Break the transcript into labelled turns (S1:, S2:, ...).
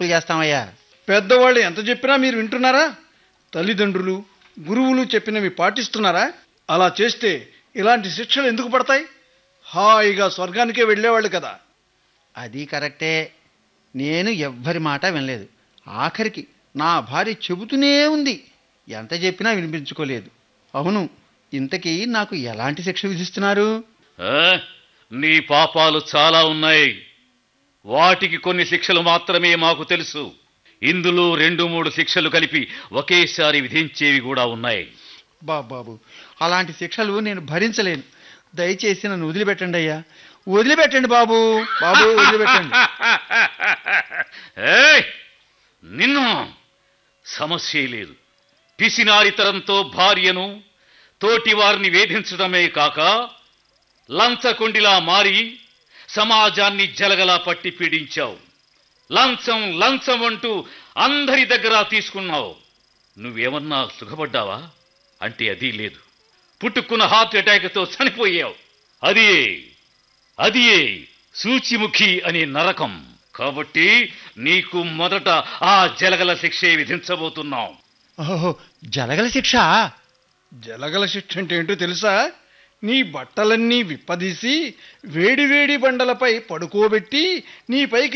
S1: తప్పులు చేస్తామయ్యా.
S2: పెద్దవాళ్ళు ఎంత చెప్పినా మీరు వింటున్నారా? తల్లిదండ్రులు గురువులు చెప్పినవి పాటిస్తున్నారా? అలా చేస్తే ఇలాంటి శిక్షలు ఎందుకు పడతాయి? హాయిగా స్వర్గానికే వెళ్ళేవాళ్ళు కదా.
S1: అది కరెక్టే. నేను ఎవ్వరి మాట వినలేదు. ఆఖరికి నా భార్య చెబుతూనే ఉంది, ఎంత చెప్పినా వినిపించుకోలేదు. అవును, ఇంతకీ నాకు ఎలాంటి శిక్ష విధిస్తున్నారు?
S3: నీ పాపాలు చాలా ఉన్నాయి. వాటికి కొన్ని శిక్షలు మాత్రమే మాకు తెలుసు. ఇందులో 2-3 శిక్షలు కలిపి ఒకేసారి విధించేవి కూడా ఉన్నాయి.
S1: బాబు, అలాంటి శిక్షలు నేను భరించలేను. దయచేసి నన్ను వదిలిపెట్టండి అయ్యా, వదిలిపెట్టండి బాబు, వదిలిపెట్టండి.
S3: నిన్ను సమస్య లేదు. పిసినారితరంతో భార్యను తోటి వారిని వేధించడమే కాక లంచకొండిలా మారి సమాజాన్ని జలగలా పట్టి పీడించావు. లంచం లంచం అంటూ అందరి దగ్గర తీసుకున్నావు. నువ్వేమన్నా సుఖపడ్డావా అంటే అది లేదు. పుట్టుకున్న హార్ట్ అటాక్తో చనిపోయావు. అది సూచిముఖి అనే నరకం. కాబట్టి నీకు మొదట ఆ జలగల శిక్షే విధించబోతున్నాం.
S1: ఓహో, జలగల శిక్ష?
S2: జలగల శిక్ష అంటే ఏంటో తెలుసా? నీ బట్టలన్నీ విప్పదీసి వేడివేడి బండలపై పడుకోబెట్టి నీపైకి